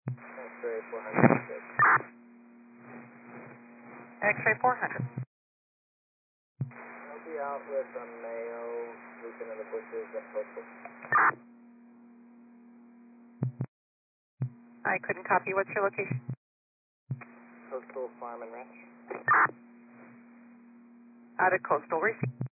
X-ray 406. X-ray 400. I'll be out with a Mayo, looking in the bushes at Postal. I couldn't copy. What's your location? Coastal Farm and Ranch. Out of Coastal. Receive.